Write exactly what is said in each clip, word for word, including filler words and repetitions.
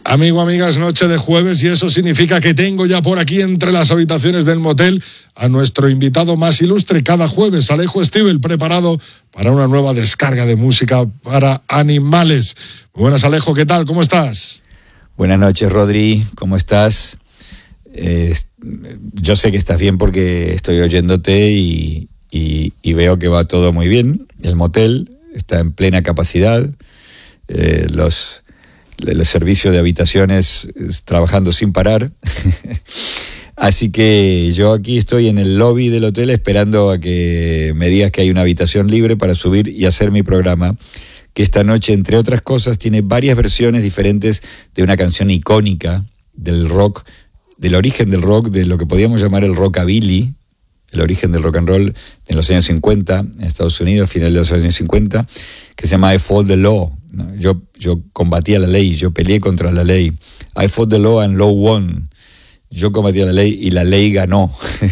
Amigo, amigas, noche de jueves y eso significa que tengo ya por aquí entre las habitaciones del motel a nuestro invitado más ilustre cada jueves, Alejo Stivel, preparado para una nueva descarga de música para animales. Muy buenas, Alejo, ¿qué tal? ¿Cómo estás? Buenas noches, Rodri, ¿cómo estás? Eh, yo sé que estás bien porque estoy oyéndote y, y, y veo que va todo muy bien. El motel está en plena capacidad, eh, los... el servicio de habitaciones trabajando sin parar. Así que yo aquí estoy en el lobby del hotel esperando a que me digas que hay una habitación libre para subir y hacer mi programa, que esta noche, entre otras cosas, tiene varias versiones diferentes de una canción icónica del rock, del origen del rock, de lo que podríamos llamar el rockabilly, el origen del rock and roll en los años cincuenta, en Estados Unidos, finales de los años cincuenta, que se llama I Fought the Law. ¿no? Yo, yo combatía la ley, yo peleé contra la ley. I fought the law and law won. Yo combatía la ley y la ley ganó.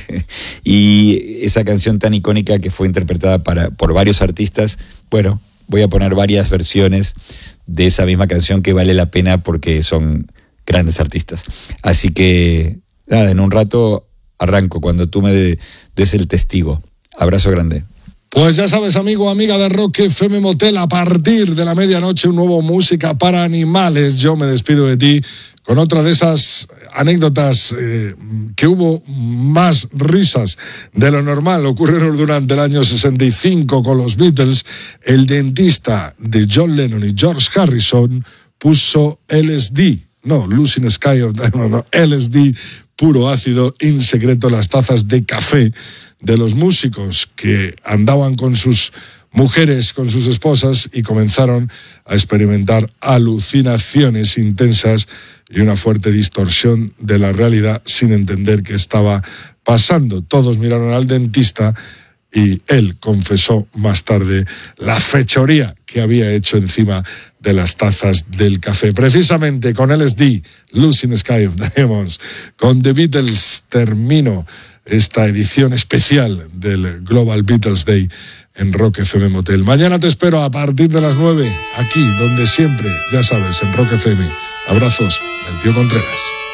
Y esa canción tan icónica que fue interpretada para, por varios artistas, bueno, voy a poner varias versiones de esa misma canción que vale la pena porque son grandes artistas. Así que, nada, en un rato arranco cuando tú me des el testigo. Abrazo grande. Pues ya sabes, amigo, amiga de Rock F M Motel, a partir de la medianoche un nuevo Música para Animales. Yo me despido de ti con otra de esas anécdotas eh, que hubo más risas de lo normal. Ocurrieron durante el año sesenta y cinco con los Beatles. El dentista de John Lennon y George Harrison puso L S D, no, Losing Sky of Diamonds, no, L S D, puro ácido, en secreto las tazas de café de los músicos que andaban con sus mujeres, con sus esposas, y comenzaron a experimentar alucinaciones intensas y una fuerte distorsión de la realidad sin entender qué estaba pasando. Todos miraron al dentista y él confesó más tarde la fechoría que había hecho encima de las tazas del café. Precisamente con L S D, Losing Sky of Diamonds, con The Beatles termino esta edición especial del Global Beatles Day en Rock F M Motel. Mañana te espero a partir de las nueve, aquí donde siempre, ya sabes, en Rock F M. Abrazos del tío Contreras.